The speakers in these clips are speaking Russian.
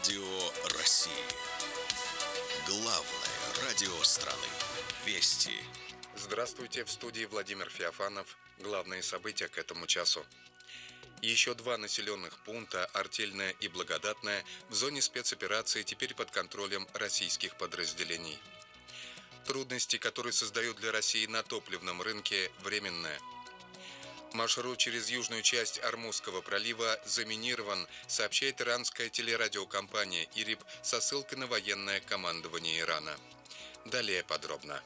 Радио России. Главное радио страны. Вести. Здравствуйте, в студии Владимир Феофанов. Главные события к этому часу. Еще два населенных пункта, Артельное и Благодатное, в зоне спецоперации теперь под контролем российских подразделений. Трудности, которые создают для России на топливном рынке, временные. Маршрут через южную часть Ормузского пролива заминирован, сообщает иранская телерадиокомпания «Ириб» со ссылкой на военное командование Ирана. Далее подробно.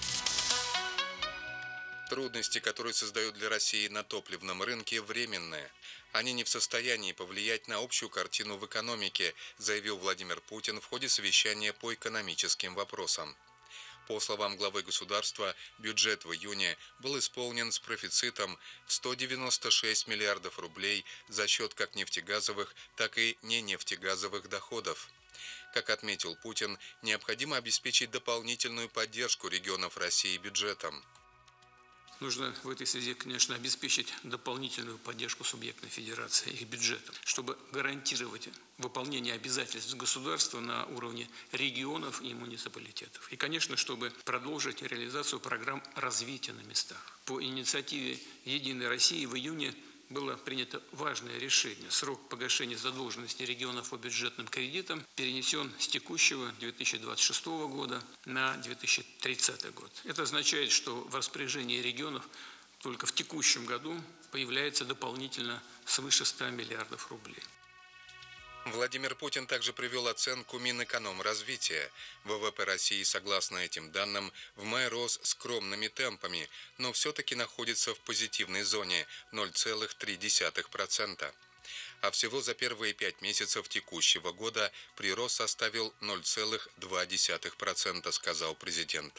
Трудности, которые создают для России на топливном рынке, временные. Они не в состоянии повлиять на общую картину в экономике, заявил Владимир Путин в ходе совещания по экономическим вопросам. По словам главы государства, бюджет в июне был исполнен с профицитом в 196 миллиардов рублей за счет как нефтегазовых, так и ненефтегазовых доходов. Как отметил Путин, необходимо обеспечить дополнительную поддержку регионов России бюджетом. Нужно в этой связи, конечно, обеспечить дополнительную поддержку субъектной федерации, их бюджетом, чтобы гарантировать выполнение обязательств государства на уровне регионов и муниципалитетов. И, конечно, чтобы продолжить реализацию программ развития на местах. По инициативе «Единой России» в июне было принято важное решение. Срок погашения задолженности регионов по бюджетным кредитам перенесен с текущего 2026 года на 2030 год. Это означает, что в распоряжении регионов только в текущем году появляется дополнительно свыше 100 миллиардов рублей. Владимир Путин также привел оценку Минэкономразвития. ВВП России, согласно этим данным, в мае рос скромными темпами, но все-таки находится в позитивной зоне – 0,3%. А всего за первые 5 месяцев текущего года прирост составил 0,2%, сказал президент.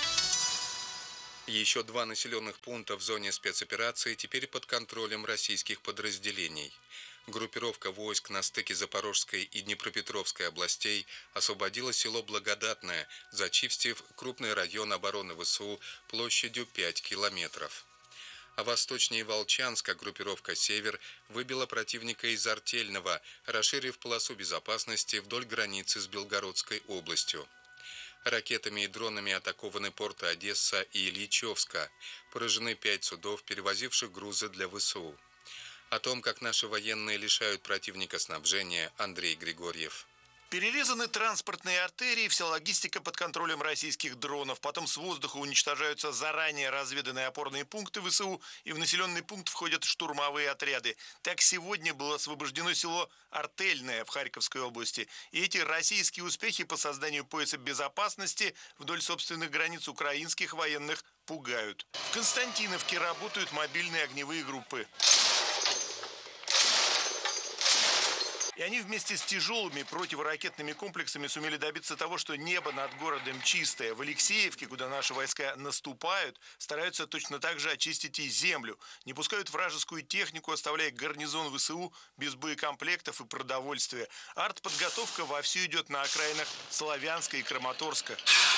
Еще два населенных пункта в зоне спецоперации теперь под контролем российских подразделений. Группировка войск на стыке Запорожской и Днепропетровской областей освободила село Благодатное, зачистив крупный район обороны ВСУ площадью 5 километров. А восточнее Волчанска группировка «Север» выбила противника из Артельного, расширив полосу безопасности вдоль границы с Белгородской областью. Ракетами и дронами атакованы порты Одесса и Ильичевска. Поражены 5 судов, перевозивших грузы для ВСУ. О том, как наши военные лишают противника снабжения, Андрей Григорьев. Перерезаны транспортные артерии, вся логистика под контролем российских дронов. Потом с воздуха уничтожаются заранее разведанные опорные пункты ВСУ, и в населенный пункт входят штурмовые отряды. Так сегодня было освобождено село Артельное в Харьковской области. И эти российские успехи по созданию пояса безопасности вдоль собственных границ украинских военных пугают. В Константиновке работают мобильные огневые группы. И они вместе с тяжелыми противоракетными комплексами сумели добиться того, что небо над городом чистое. В Алексеевке, куда наши войска наступают, стараются точно так же очистить и землю. Не пускают вражескую технику, оставляя гарнизон ВСУ без боекомплектов и продовольствия. Артподготовка вовсю идет на окраинах Славянска и Краматорска.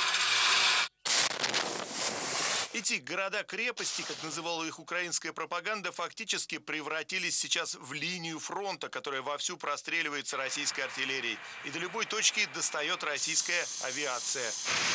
Эти города-крепости, как называла их украинская пропаганда, фактически превратились сейчас в линию фронта, которая вовсю простреливается российской артиллерией. И до любой точки достает российская авиация.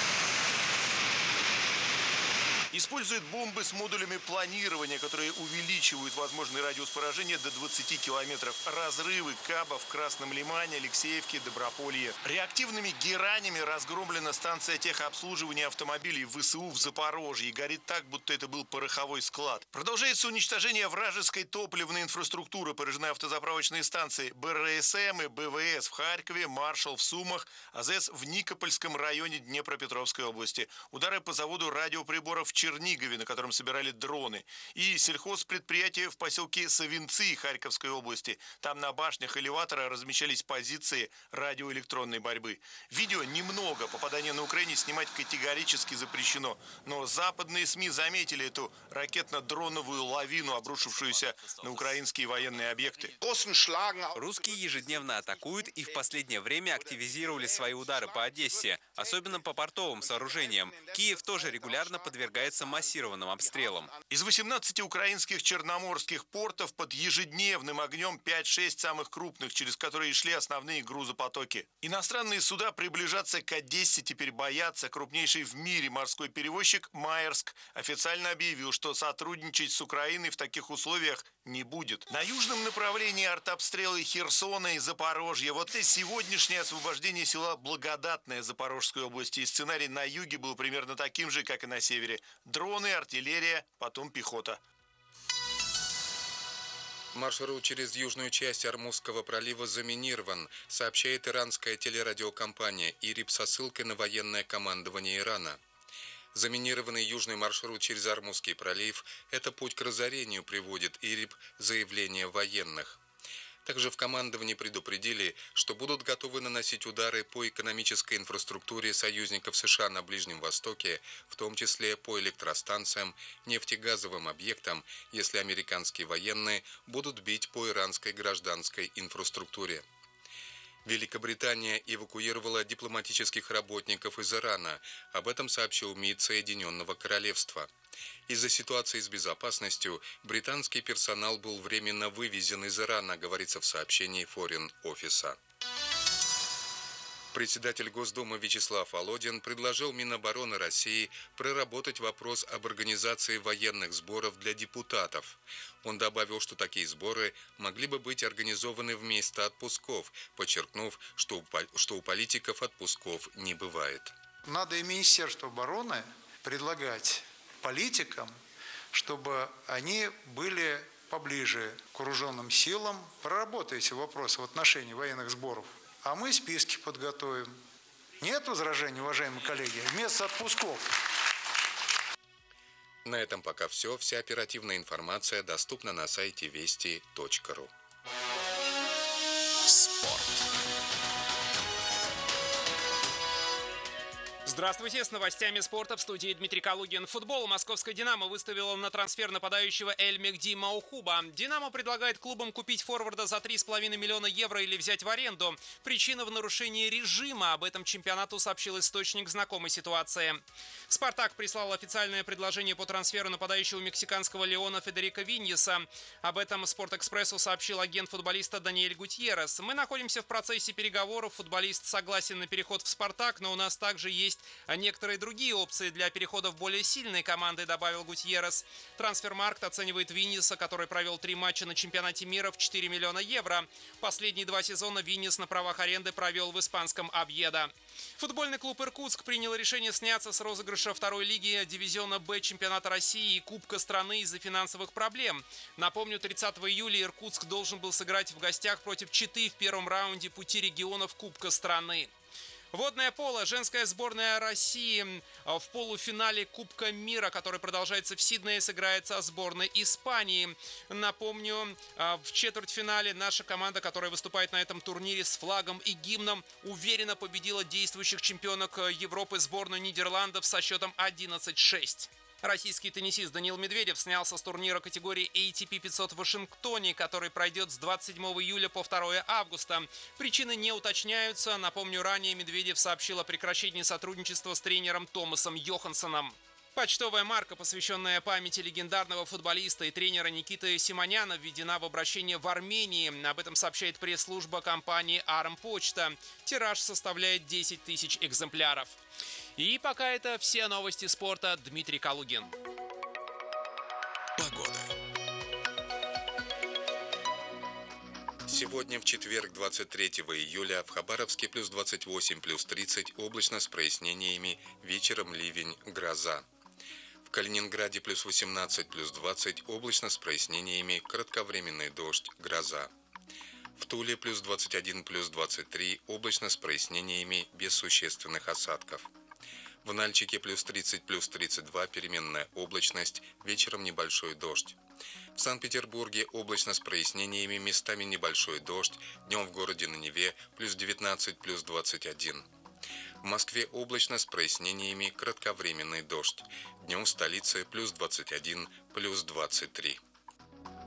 Использует бомбы с модулями планирования, которые увеличивают возможный радиус поражения до 20 километров. Разрывы Каба в Красном Лимане, Алексеевке, Доброполье. Реактивными геранями разгромлена станция техобслуживания автомобилей ВСУ в Запорожье. Горит так, будто это был пороховой склад. Продолжается уничтожение вражеской топливной инфраструктуры. Поражены автозаправочные станции БРСМ и БВС в Харькове, Маршал в Сумах, АЗС в Никопольском районе Днепропетровской области. Удары по заводу радиоприборов в Чернигове, на котором собирали дроны. И сельхозпредприятие в поселке Савинцы Харьковской области. Там на башнях элеватора размещались позиции радиоэлектронной борьбы. Видео немного. Попадание на Украине снимать категорически запрещено. Но западные СМИ заметили эту ракетно-дроновую лавину, обрушившуюся на украинские военные объекты. Русские ежедневно атакуют и в последнее время активизировали свои удары по Одессе, особенно по портовым сооружениям. Киев тоже регулярно подвергается подвергаются массированным обстрелам. Из 18 украинских черноморских портов под ежедневным огнем 5-6 самых крупных, через которые шли основные грузопотоки. Иностранные суда приближаться к Одессе теперь боятся. Крупнейший в мире морской перевозчик Маерск официально объявил, что сотрудничать с Украиной в таких условиях не будет. На южном направлении артобстрелы Херсона и Запорожья. Вот и сегодняшнее освобождение села Благодатное Запорожской области. И сценарий на юге был примерно таким же, как и на севере. Дроны, артиллерия, потом пехота. Маршрут через южную часть Ормузского пролива заминирован, сообщает иранская телерадиокомпания ИРИБ со ссылкой на военное командование Ирана. Заминированный южный маршрут через Ормузский пролив – это путь к разорению, приводит ИРИБ заявление военных. Также в командовании предупредили, что будут готовы наносить удары по экономической инфраструктуре союзников США на Ближнем Востоке, в том числе по электростанциям, нефтегазовым объектам, если американские военные будут бить по иранской гражданской инфраструктуре. Великобритания эвакуировала дипломатических работников из Ирана. Об этом сообщил МИД Соединенного Королевства. Из-за ситуации с безопасностью британский персонал был временно вывезен из Ирана, говорится в сообщении Foreign Office. Председатель Госдумы Вячеслав Володин предложил Минобороны России проработать вопрос об организации военных сборов для депутатов. Он добавил, что такие сборы могли бы быть организованы вместо отпусков, подчеркнув, что у политиков отпусков не бывает. Надо и Министерству обороны предлагать политикам, чтобы они были поближе к вооруженным силам. Проработайте вопросы в отношении военных сборов. А мы списки подготовим. Нет возражений, уважаемые коллеги, вместо отпусков. На этом пока все. Вся оперативная информация доступна на сайте вести.ру. Спорт. Здравствуйте, с новостями спорта в студии Дмитрий Калугин. Футбол. Московская «Динамо» выставила на трансфер нападающего Эль-Мехди Маухуба. «Динамо» предлагает клубам купить форварда за 3,5 миллиона евро или взять в аренду. Причина в нарушении режима. Об этом чемпионату сообщил источник знакомой ситуации. «Спартак» прислал официальное предложение по трансферу нападающего мексиканского Леона Федерико Виньеса. Об этом «Спортэкспрессу» сообщил агент футболиста Даниэль Гутьеррес. «Мы находимся в процессе переговоров. Футболист согласен на переход в «Спартак», но у нас также есть некоторые другие опции для перехода в более сильные команды», добавил Гутьеррес. Трансфермаркт оценивает Виньеса, который провел 3 матча на чемпионате мира, в 4 миллиона евро. Последние 2 сезона Виньес на правах аренды провел в испанском Овьедо. Футбольный клуб «Иркутск» принял решение сняться с розыгрыша второй лиги дивизиона Б чемпионата России и Кубка страны из-за финансовых проблем. Напомню, 30 июля Иркутск должен был сыграть в гостях против Читы в первом раунде пути регионов Кубка страны. Водное поло. Женская сборная России в полуфинале Кубка мира, который продолжается в Сиднее, сыграет со сборной Испании. Напомню, в четвертьфинале наша команда, которая выступает на этом турнире с флагом и гимном, уверенно победила действующих чемпионок Европы сборную Нидерландов со счетом 11-6. Российский теннисист Даниил Медведев снялся с турнира категории ATP 500 в Вашингтоне, который пройдет с 27 июля по 2 августа. Причины не уточняются. Напомню, ранее Медведев сообщил о прекращении сотрудничества с тренером Томасом Йоханссоном. Почтовая марка, посвященная памяти легендарного футболиста и тренера Никиты Симоняна, введена в обращение в Армении. Об этом сообщает пресс-служба компании «Армпочта». Тираж составляет 10 тысяч экземпляров. И пока это все новости спорта. Дмитрий Калугин. Погода. Сегодня в четверг, 23 июля, в Хабаровске плюс 28, плюс 30, облачно с прояснениями, вечером ливень, гроза. В Калининграде плюс 18, плюс 20, облачно с прояснениями, кратковременный дождь, гроза. В Туле плюс 21, плюс 23, облачно с прояснениями, без существенных осадков. В Нальчике плюс 30, плюс 32, переменная облачность, вечером небольшой дождь. В Санкт-Петербурге облачно с прояснениями, местами небольшой дождь, днем в городе на Неве плюс 19, плюс 21. В Москве облачно с прояснениями, кратковременный дождь, днем в столице плюс 21, плюс 23.